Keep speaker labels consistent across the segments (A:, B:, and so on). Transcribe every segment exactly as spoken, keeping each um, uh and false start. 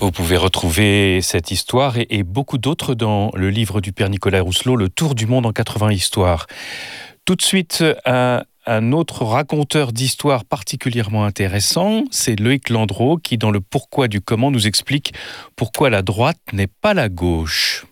A: Vous pouvez retrouver cette histoire et, et beaucoup d'autres dans le livre du Père Nicolas Rousselot, Le Tour du monde en quatre-vingts histoires. Tout de suite, un, un autre raconteur d'histoires particulièrement intéressant, c'est Loïc Landreau qui, dans le pourquoi du comment, nous explique pourquoi la droite n'est pas la gauche.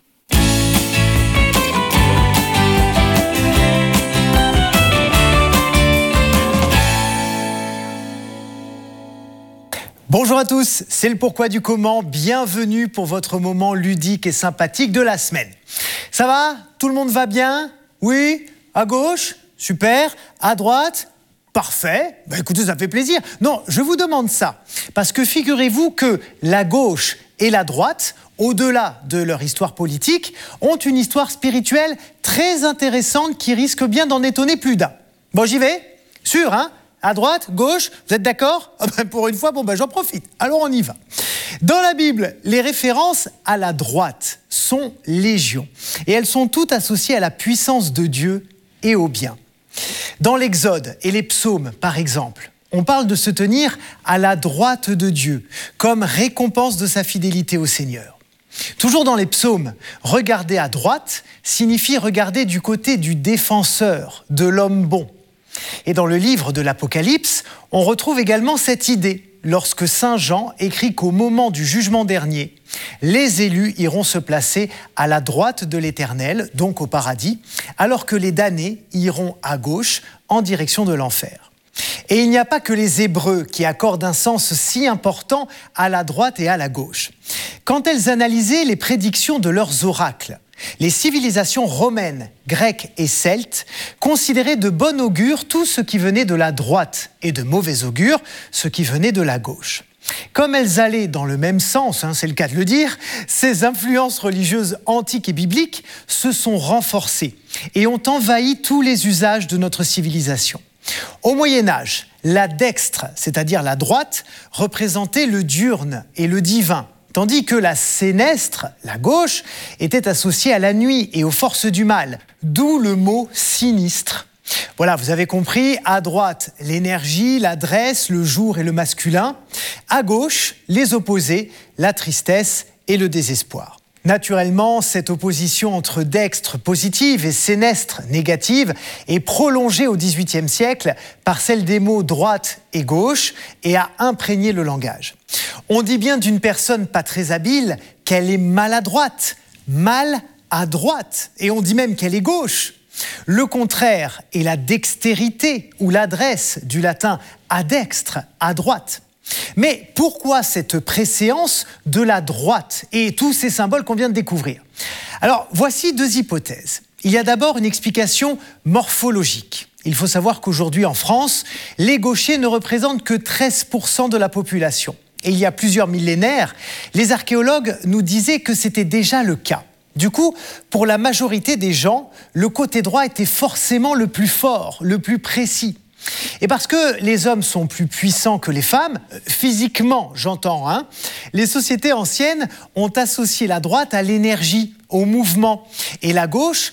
B: Bonjour à tous, c'est le pourquoi du comment. Bienvenue pour votre moment ludique et sympathique de la semaine. Ça va? Tout le monde va bien? Oui? À gauche? Super. À droite? Parfait. Ben écoutez, ça fait plaisir. Non, je vous demande ça parce que figurez-vous que la gauche et la droite, au-delà de leur histoire politique, ont une histoire spirituelle très intéressante qui risque bien d'en étonner plus d'un. Bon, j'y vais? Sûr, hein? À droite, gauche, vous êtes d'accord? Ah ben pour une fois, bon ben j'en profite. Alors on y va. Dans la Bible, les références à la droite sont légion. Et elles sont toutes associées à la puissance de Dieu et au bien. Dans l'Exode et les psaumes, par exemple, on parle de se tenir à la droite de Dieu, comme récompense de sa fidélité au Seigneur. Toujours dans les psaumes, regarder à droite signifie regarder du côté du défenseur, de l'homme bon. Et dans le livre de l'Apocalypse, on retrouve également cette idée lorsque Saint Jean écrit qu'au moment du jugement dernier, les élus iront se placer à la droite de l'Éternel, donc au paradis, alors que les damnés iront à gauche en direction de l'enfer. Et il n'y a pas que les Hébreux qui accordent un sens si important à la droite et à la gauche. Quand elles analysaient les prédictions de leurs oracles, les civilisations romaines, grecques et celtes considéraient de bon augure tout ce qui venait de la droite et de mauvais augure ce qui venait de la gauche. Comme elles allaient dans le même sens, hein, c'est le cas de le dire, ces influences religieuses antiques et bibliques se sont renforcées et ont envahi tous les usages de notre civilisation. Au Moyen-Âge, la dextre, c'est-à-dire la droite, représentait le diurne et le divin, tandis que la sénestre, la gauche, était associée à la nuit et aux forces du mal, d'où le mot sinistre. Voilà, vous avez compris, à droite, l'énergie, l'adresse, le jour et le masculin. À gauche, les opposés, la tristesse et le désespoir. Naturellement, cette opposition entre dextre positive et sénestre négative est prolongée au dix-huitième siècle par celle des mots droite et gauche et a imprégné le langage. On dit bien d'une personne pas très habile qu'elle est maladroite, mal à droite, et on dit même qu'elle est gauche. Le contraire est la dextérité ou l'adresse du latin adextre, à droite. Mais pourquoi cette préséance de la droite et tous ces symboles qu'on vient de découvrir? Alors, voici deux hypothèses. Il y a d'abord une explication morphologique. Il faut savoir qu'aujourd'hui en France, les gauchers ne représentent que treize pour cent de la population. Et il y a plusieurs millénaires, les archéologues nous disaient que c'était déjà le cas. Du coup, pour la majorité des gens, le côté droit était forcément le plus fort, le plus précis. Et parce que les hommes sont plus puissants que les femmes, physiquement j'entends, hein, les sociétés anciennes ont associé la droite à l'énergie, au mouvement, et la gauche